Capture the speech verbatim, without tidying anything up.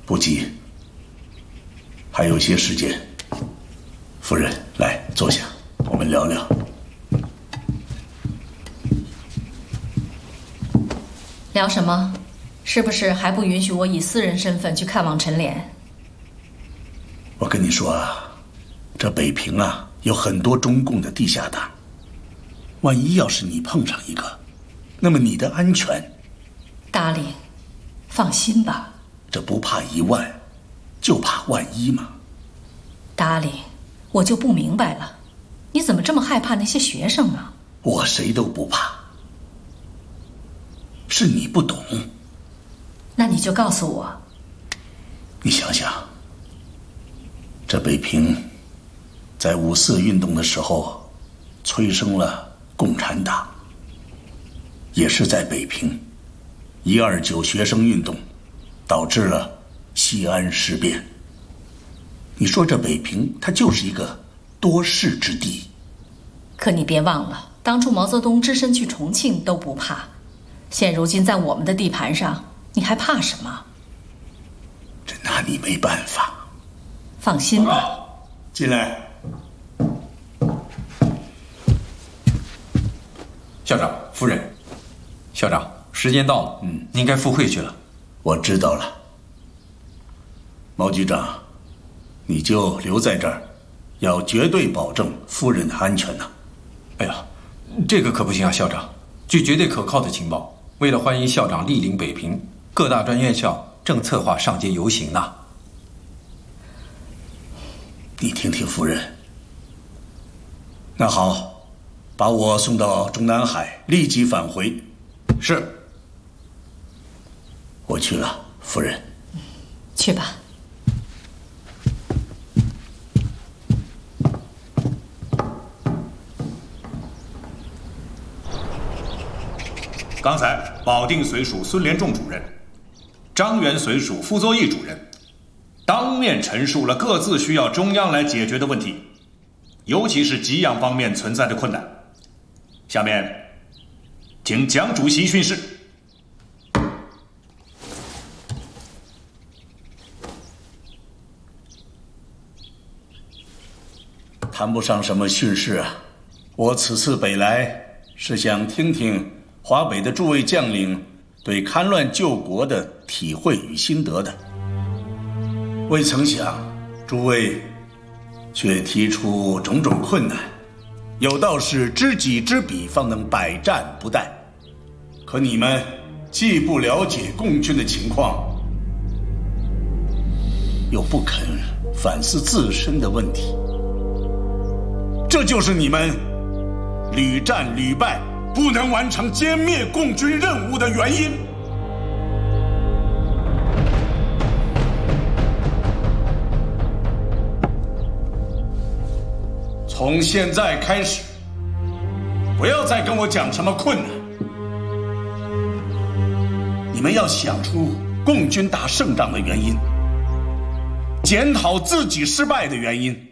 不急，还有些时间。夫人，来坐下，我们聊聊。 聊什么？是不是还不允许我以私人身份去看望陈莲？ 我跟你说啊，这北平啊有很多中共的地下党，万一要是你碰上一个，那么你的安全…… 达令，放心吧。 这不怕一万，就怕万一嘛。 达令，我就不明白了，你怎么这么害怕那些学生呢？ 我谁都不怕，是你不懂。 那你就告诉我。 你想想，这北平在五四运动的时候催生了共产党，也是在北平一二九学生运动导致了西安事变。你说这北平它就是一个多事之地， 可你别忘了，当初毛泽东只身去重庆都不怕，现如今在我们的地盘上，你还怕什么？ 这拿你没办法。 放心吧。 进来。 校长夫人，校长，时间到了，嗯，您该赴会去了。 我知道了。毛局长，你就留在这儿，要绝对保证夫人的安全呐。 哎呀，这个可不行啊，校长。据绝对可靠的情报，为了欢迎校长莅临北平，各大专院校正策划上街游行呢。 你听听夫人。那好，把我送到中南海，立即返回。 是。 我去了，夫人。 去吧。 刚才保定绥署孙连仲主任、张园绥署傅作义主任当面陈述了各自需要中央来解决的问题，尤其是给养方面存在的困难。下面，请蒋主席训示。 谈不上什么训示啊，我此次北来是想听听华北的诸位将领对戡乱救国的体会与心得的。未曾想，诸位却提出种种困难，有道是知己知彼，方能百战不殆。可你们既不了解共军的情况，又不肯反思自身的问题，这就是你们屡战屡败，不能完成歼灭共军任务的原因。从现在开始，不要再跟我讲什么困难，你们要想出共军打胜仗的原因，检讨自己失败的原因。